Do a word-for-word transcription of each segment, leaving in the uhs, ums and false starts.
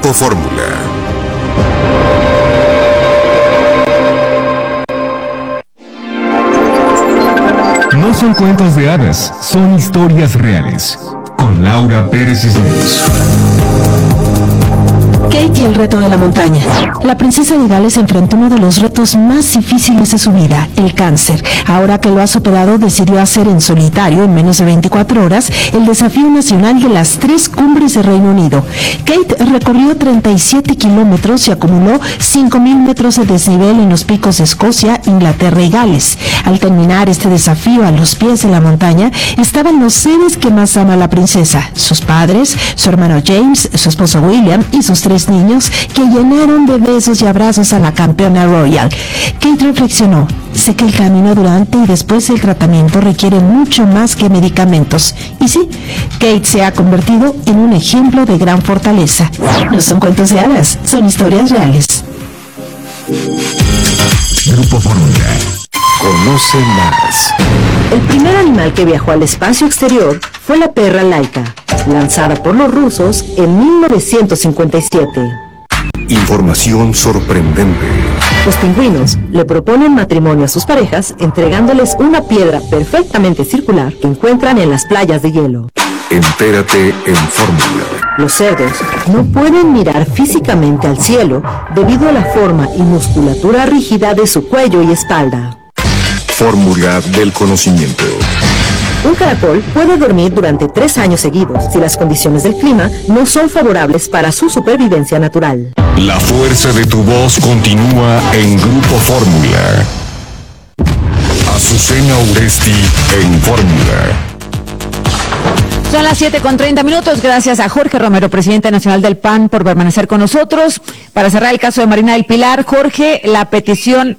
Grupo Fórmula. No son cuentos de hadas, son historias reales. Con Laura Pérez Cisneros. Kate y el reto de la montaña. La princesa de Gales enfrentó uno de los retos más difíciles de su vida, el cáncer. Ahora que lo ha superado, decidió hacer en solitario, en menos de veinticuatro horas, el desafío nacional de las tres cumbres de Reino Unido. Kate recorrió treinta y siete kilómetros y acumuló cinco mil metros de desnivel en los picos de Escocia, Inglaterra y Gales. Al terminar este desafío a los pies de la montaña, estaban los seres que más ama la princesa, sus padres, su hermano James, su esposo William y sus tres niños, que llenaron de besos y abrazos a la campeona royal. Kate reflexionó: sé que el camino durante y después del tratamiento requiere mucho más que medicamentos. Y sí, Kate se ha convertido en un ejemplo de gran fortaleza. No son cuentos de hadas, son historias reales. Grupo Fórmula. Conoce más. El primer animal que viajó al espacio exterior fue la perra Laika, lanzada por los rusos en mil novecientos cincuenta y siete. Información sorprendente. Los pingüinos le proponen matrimonio a sus parejas entregándoles una piedra perfectamente circular que encuentran en las playas de hielo. Entérate en Fórmula. Los cerdos no pueden mirar físicamente al cielo debido a la forma y musculatura rígida de su cuello y espalda. Fórmula del conocimiento. Un caracol puede dormir durante tres años seguidos si las condiciones del clima no son favorables para su supervivencia natural. La fuerza de tu voz continúa en Grupo Fórmula. Azucena Uresti en Fórmula. Son las siete con treinta minutos. Gracias a Jorge Romero, presidente nacional del P A N, por permanecer con nosotros. Para cerrar el caso de Marina del Pilar, Jorge, la petición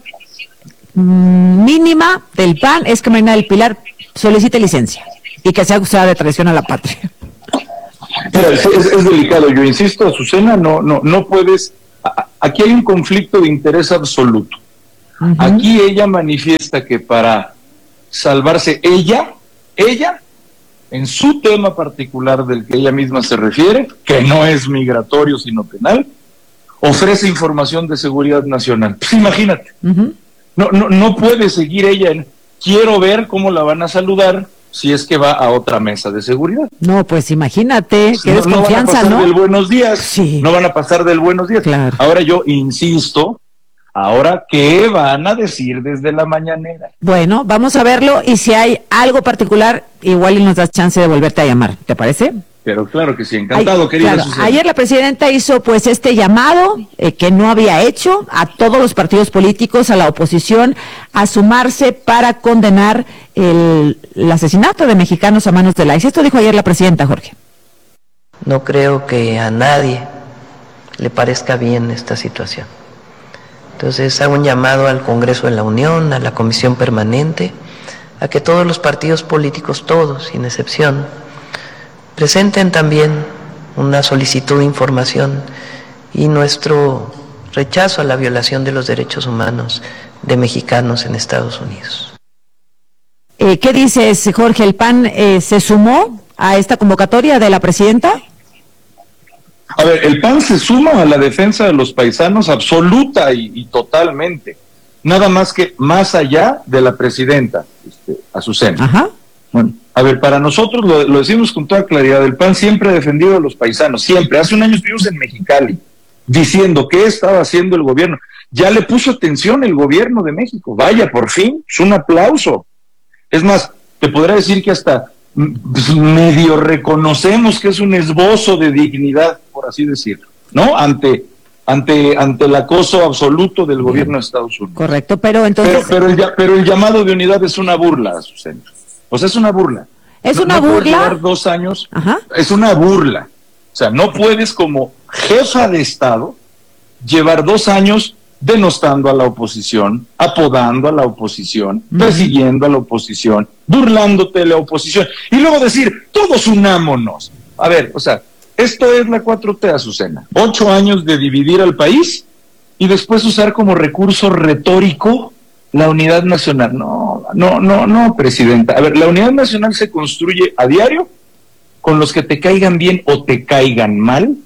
mmm, mínima del P A N es que Marina del Pilar solicite licencia y que sea acusada de traición a la patria. Mira, es, es, es delicado. Yo insisto, Azucena, no, no, no puedes. A, aquí hay un conflicto de interés absoluto. Uh-huh. Aquí ella manifiesta que para salvarse ella, ella, en su tema particular del que ella misma se refiere, que no es migratorio sino penal, ofrece información de seguridad nacional. Pues imagínate, uh-huh. no, no, no puede seguir ella en quiero ver cómo la van a saludar si es que va a otra mesa de seguridad. No, pues imagínate, pues qué no, desconfianza, ¿no? No van a pasar ¿no? del buenos días, sí. no van a pasar del buenos días. Claro. Ahora yo insisto, ahora, ¿qué van a decir desde la mañanera? Bueno, vamos a verlo y si hay algo particular, igual y nos das chance de volverte a llamar, ¿te parece? Pero claro que sí, encantado, Ay, querida claro. Susana. Ayer la presidenta hizo pues este llamado eh, que no había hecho a todos los partidos políticos, a la oposición, a sumarse para condenar el, el asesinato de mexicanos a manos del I C E. Esto dijo ayer la presidenta, Jorge. No creo que a nadie le parezca bien esta situación. Entonces hago un llamado al Congreso de la Unión, a la Comisión Permanente, a que todos los partidos políticos, todos, sin excepción, presenten también una solicitud de información y nuestro rechazo a la violación de los derechos humanos de mexicanos en Estados Unidos. Eh, ¿Qué dices, Jorge? ¿El P A N eh, se sumó a esta convocatoria de la presidenta? A ver, el P A N se suma a la defensa de los paisanos absoluta y, y totalmente. Nada más que más allá de la presidenta, este, Azucena. Ajá. Bueno, a ver, para nosotros, lo, lo decimos con toda claridad, el P A N siempre ha defendido a los paisanos, siempre. Hace un año estuvimos en Mexicali diciendo qué estaba haciendo el gobierno. Ya le puso atención el gobierno de México. Vaya, por fin, es un aplauso. Es más, te podrá decir que hasta pues, medio reconocemos que es un esbozo de dignidad, por así decirlo, ¿no? Ante ante ante el acoso absoluto del gobierno de Estados Unidos. Correcto, pero entonces... Pero, pero, el, pero el llamado de unidad es una burla, Azucena. O sea, es una burla. ¿Es no, una no burla? Puedes llevar dos años, Ajá. Es una burla. O sea, no puedes como jefa de Estado llevar dos años denostando a la oposición, apodando a la oposición, uh-huh. persiguiendo a la oposición, burlándote de la oposición, y luego decir, todos unámonos. A ver, o sea, esto es la cuatro T, Azucena. Ocho años de dividir al país y después usar como recurso retórico la unidad nacional. No, no, no, no, presidenta. A ver, la unidad nacional se construye a diario con los que te caigan bien o te caigan mal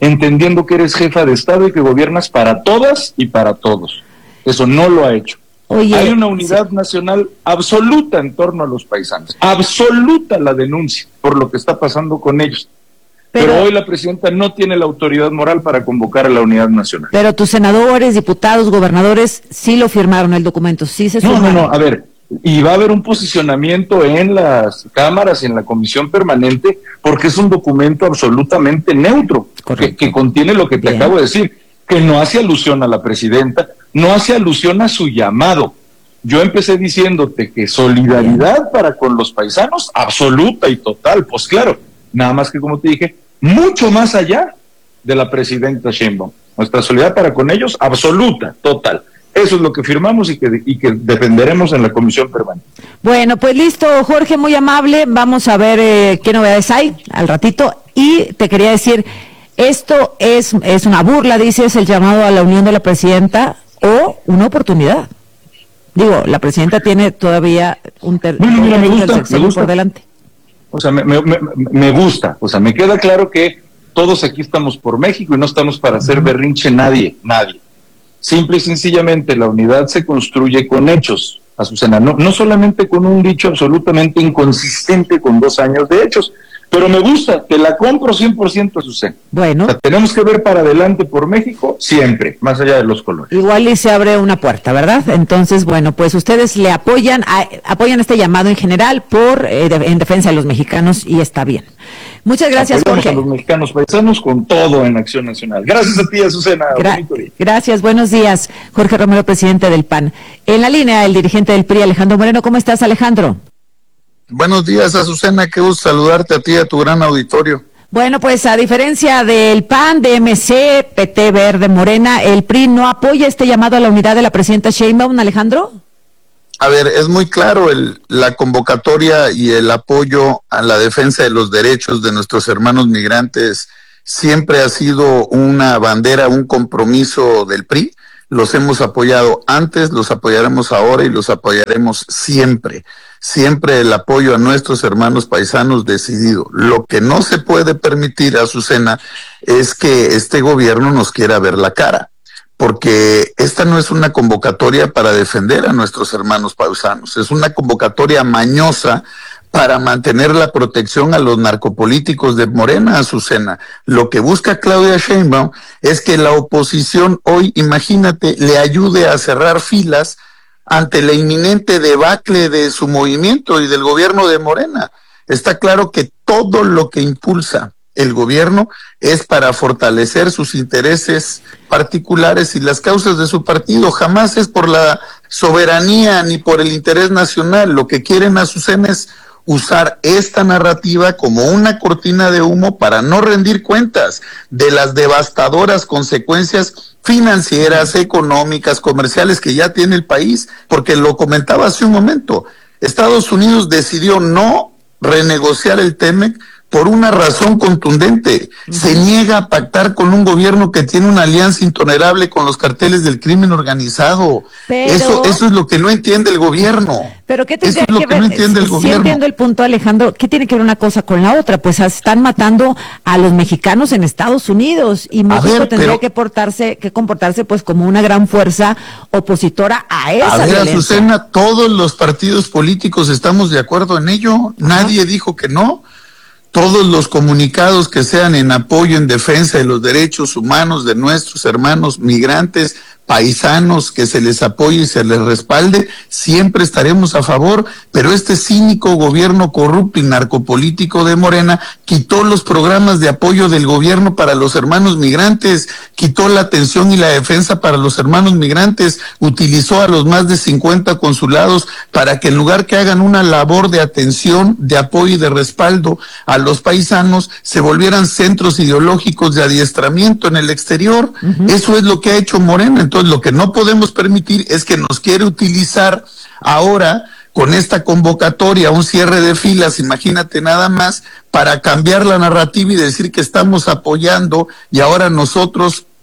entendiendo que eres jefa de Estado y que gobiernas para todas y para todos. Eso no lo ha hecho. Oye, hay una unidad sí. nacional absoluta en torno a los paisanos, absoluta la denuncia por lo que está pasando con ellos. Pero, pero hoy la presidenta no tiene la autoridad moral para convocar a la unidad nacional. Pero tus senadores, diputados, gobernadores, sí lo firmaron el documento, sí se No, sumaron. no, no, a ver, y va a haber un posicionamiento en las cámaras y en la comisión permanente, porque es un documento absolutamente neutro, que, que contiene lo que te Bien. acabo de decir, que no hace alusión a la presidenta, no hace alusión a su llamado. Yo empecé diciéndote que solidaridad Bien. para con los paisanos, absoluta y total, pues claro, nada más que como te dije, mucho más allá de la presidenta Sheinbaum. Nuestra solidaridad para con ellos, absoluta, total. Eso es lo que firmamos y que, y que defenderemos en la comisión permanente. Bueno, pues listo, Jorge, muy amable. Vamos a ver eh, qué novedades hay al ratito. Y te quería decir, esto es, es una burla, dices, el llamado a la unión de la presidenta, o una oportunidad. Digo, la presidenta tiene todavía un ter bueno, mira, me gusta, me gusta. por delante. O sea, me, me, me, me gusta, o sea, me queda claro que todos aquí estamos por México y no estamos para hacer berrinche nadie, nadie. Simple y sencillamente la unidad se construye con hechos, Azucena, no, no solamente con un dicho absolutamente inconsistente con dos años de hechos, pero me gusta, te la compro cien por ciento, Azucena. Bueno. O sea, tenemos que ver para adelante por México siempre, más allá de los colores. Igual y se abre una puerta, ¿verdad? Entonces, bueno, pues ustedes le apoyan, a, apoyan este llamado en general por eh, de, en defensa de los mexicanos y está bien. Muchas gracias, Apoyamos Jorge. a los mexicanos paisanos con todo en Acción Nacional. Gracias a ti, Azucena. Gra gracias, buenos días. Jorge Romero, presidente del P A N. En la línea, el dirigente del P R I, Alejandro Moreno. ¿Cómo estás, Alejandro? Buenos días, Azucena, qué gusto saludarte a ti y a tu gran auditorio. Bueno, pues a diferencia del P A N, de M C, P T Verde, Morena, el P R I no apoya este llamado a la unidad de la presidenta Sheinbaum, Alejandro. A ver, es muy claro el, la convocatoria y el apoyo a la defensa de los derechos de nuestros hermanos migrantes siempre ha sido una bandera, un compromiso del P R I. Los hemos apoyado antes, los apoyaremos ahora y los apoyaremos siempre. Siempre el apoyo a nuestros hermanos paisanos decidido. Lo que no se puede permitir, Azucena, es que este gobierno nos quiera ver la cara, porque esta no es una convocatoria para defender a nuestros hermanos paisanos, es una convocatoria mañosa para mantener la protección a los narcopolíticos de Morena, Azucena. Lo que busca Claudia Sheinbaum es que la oposición hoy, imagínate, le ayude a cerrar filas ante la inminente debacle de su movimiento y del gobierno de Morena. Está claro que todo lo que impulsa el gobierno es para fortalecer sus intereses particulares y las causas de su partido. Jamás es por la soberanía ni por el interés nacional. Lo que quieren, Azucena, es usar esta narrativa como una cortina de humo para no rendir cuentas de las devastadoras consecuencias financieras, económicas, comerciales que ya tiene el país, porque lo comentaba hace un momento, Estados Unidos decidió no renegociar el T-M E C por una razón contundente. Se niega a pactar con un gobierno que tiene una alianza intolerable con los carteles del crimen organizado. Pero, eso eso es lo que no entiende el gobierno. Pero ¿qué eso tiene es lo que, que ver? no entiende el sí, gobierno. Entiendo el punto, Alejandro. ¿Qué tiene que ver una cosa con la otra? Pues están matando a los mexicanos en Estados Unidos y México ver, tendría pero, que portarse, que comportarse pues como una gran fuerza opositora a esa a ver, violencia. Azucena, todos los partidos políticos estamos de acuerdo en ello. Ajá. Nadie dijo que no. Todos los comunicados que sean en apoyo, en defensa de los derechos humanos de nuestros hermanos migrantes, paisanos, que se les apoye y se les respalde, siempre estaremos a favor, pero este cínico gobierno corrupto y narcopolítico de Morena quitó los programas de apoyo del gobierno para los hermanos migrantes, quitó la atención y la defensa para los hermanos migrantes, utilizó a los más de cincuenta consulados para que en lugar que hagan una labor de atención, de apoyo y de respaldo a los paisanos, se volvieran centros ideológicos de adiestramiento en el exterior. Uh-huh. Eso es lo que ha hecho Morena. Entonces, lo que no podemos permitir es que nos quiere utilizar ahora con esta convocatoria, un cierre de filas, imagínate nada más, para cambiar la narrativa y decir que estamos apoyando y ahora nosotros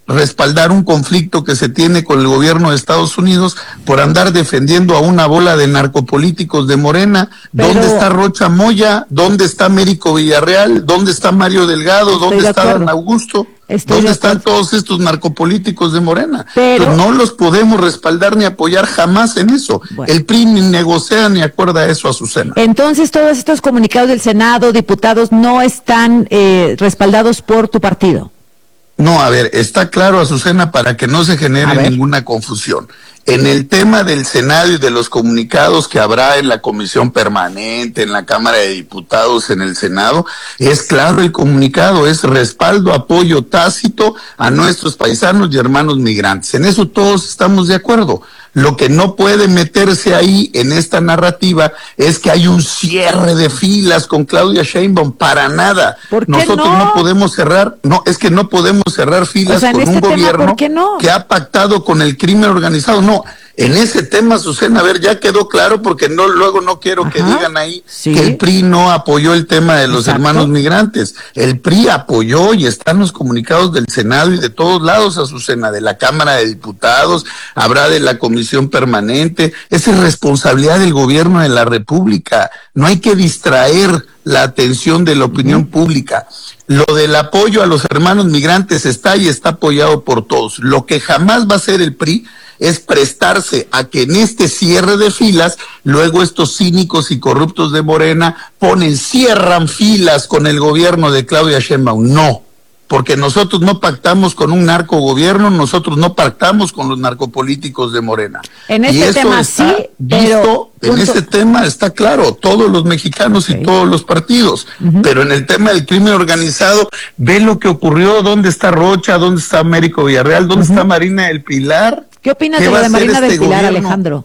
respaldar un conflicto que se tiene con el gobierno de Estados Unidos por andar defendiendo a una bola de narcopolíticos de Morena. Pero, ¿dónde está Rocha Moya? ¿Dónde está Américo Villarreal? ¿Dónde está Mario Delgado? ¿Dónde está Dan Augusto? Estoy ¿Dónde están todos estos narcopolíticos de Morena? Pero pues no los podemos respaldar ni apoyar jamás en eso. Bueno. El P R I ni negocia ni acuerda eso a Azucena. Entonces, todos estos comunicados del Senado, diputados, no están eh, respaldados por tu partido. No, a ver, está claro, Azucena, para que no se genere ninguna confusión. En el tema del Senado y de los comunicados que habrá en la Comisión Permanente, en la Cámara de Diputados, en el Senado, es claro el comunicado, es respaldo, apoyo tácito a nuestros paisanos y hermanos migrantes. En eso todos estamos de acuerdo. Lo que no puede meterse ahí en esta narrativa es que hay un cierre de filas con Claudia Sheinbaum, para nada. ¿Por qué Nosotros no? no podemos cerrar, no, es que no podemos cerrar filas o sea, con este un gobierno ¿por qué no? que ha pactado con el crimen organizado. No, en ese tema, Azucena, a ver, ya quedó claro, porque no luego no quiero Ajá, que digan ahí sí. que el P R I no apoyó el tema de los Exacto. hermanos migrantes. El P R I apoyó y están los comunicados del Senado y de todos lados, Azucena, de la Cámara de Diputados, habrá de la Comisión Permanente. Esa es responsabilidad del gobierno de la República. No hay que distraer la atención de la opinión uh-huh. pública. Lo del apoyo a los hermanos migrantes está y está apoyado por todos. Lo que jamás va a hacer el P R I es prestarse a que en este cierre de filas, luego estos cínicos y corruptos de Morena ponen, cierran filas con el gobierno de Claudia Sheinbaum. No, porque nosotros no pactamos con un narcogobierno, nosotros no pactamos con los narcopolíticos de Morena. En este y eso tema está sí, visto, pero... en este tema está claro, todos los mexicanos okay. y todos los partidos, uh-huh. pero en el tema del crimen organizado, ve lo que ocurrió, dónde está Rocha, dónde está Américo Villarreal, dónde uh-huh. está Marina del Pilar. ¿Qué opinas de lo de Marina del Pilar, Alejandro?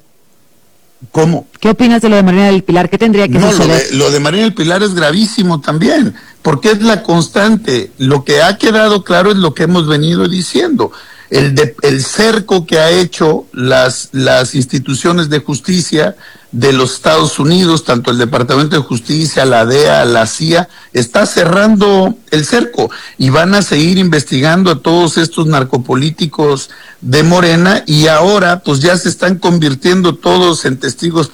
¿Cómo? ¿Qué opinas de lo de Marina del Pilar? ¿Qué tendría que no, suceder? Lo de, lo de Marina del Pilar es gravísimo también, porque es la constante. Lo que ha quedado claro es lo que hemos venido diciendo. El, de, el cerco que ha hecho las, las instituciones de justicia de los Estados Unidos, tanto el Departamento de Justicia, la D E A, la C I A, está cerrando el cerco y van a seguir investigando a todos estos narcopolíticos de Morena y ahora pues ya se están convirtiendo todos en testigos